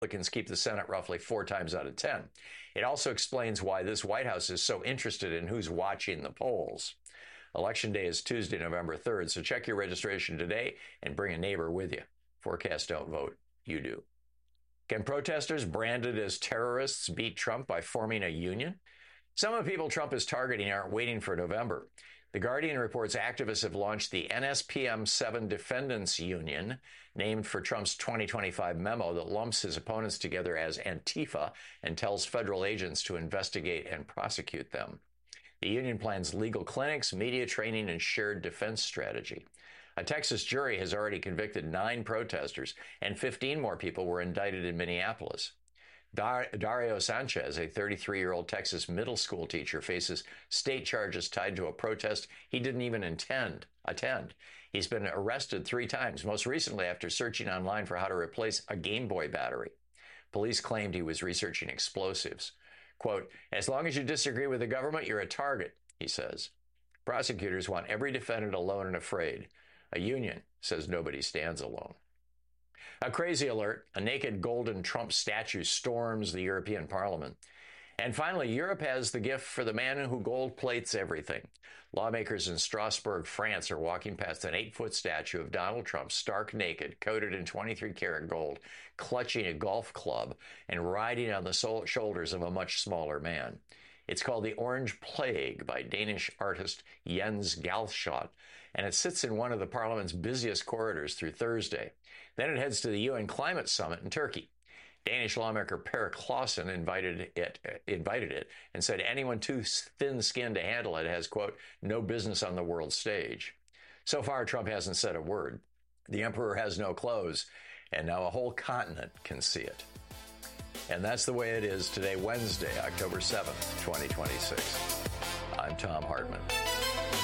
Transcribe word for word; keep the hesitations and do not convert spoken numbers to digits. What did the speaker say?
Republicans keep the Senate roughly four times out of ten. It also explains why this White House is so interested in who's watching the polls. Election day is Tuesday, November third, so check your registration today and bring a neighbor with you. Forecasts don't vote, you do. Can protesters branded as terrorists beat Trump by forming a union? Some of the people Trump is targeting aren't waiting for November. The Guardian reports activists have launched the N S P M seven Defendants Union, named for Trump's twenty twenty-five memo that lumps his opponents together as Antifa and tells federal agents to investigate and prosecute them. The union plans legal clinics, media training, and shared defense strategy. A Texas jury has already convicted nine protesters, and fifteen more people were indicted in Minneapolis. Dar- Dario Sanchez, a thirty-three-year-old Texas middle school teacher, faces state charges tied to a protest he didn't even intend attend. He's been arrested three times, most recently after searching online for how to replace a Game Boy battery. Police claimed he was researching explosives. Quote, as long as you disagree with the government, you're a target, he says. Prosecutors want every defendant alone and afraid. A union says nobody stands alone. A crazy alert, a naked golden Trump statue storms the European Parliament. And finally, Europe has the gift for the man who gold plates everything. Lawmakers in Strasbourg, France are walking past an eight-foot statue of Donald Trump, stark naked, coated in twenty-three karat gold, clutching a golf club and riding on the shoulders of a much smaller man. It's called The Orange Plague by Danish artist Jens Galschiot, and it sits in one of the Parliament's busiest corridors through Thursday. Then it heads to the U N Climate Summit in Turkey. Danish lawmaker Per Clausen invited it, uh, invited it and said anyone too thin-skinned to handle it has, quote, no business on the world stage. So far, Trump hasn't said a word. The emperor has no clothes, and now a whole continent can see it. And that's the way it is today, Wednesday, October seventh, twenty twenty-six. I'm Thom Hartmann.